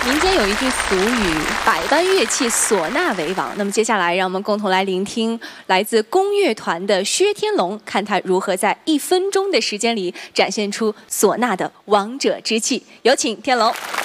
民间有一句俗语“百般乐器，唢呐为王”。那么接下来，让我们共同来聆听来自宫乐团的薛天龙，看他如何在1分钟的时间里展现出唢呐的王者之气。有请天龙。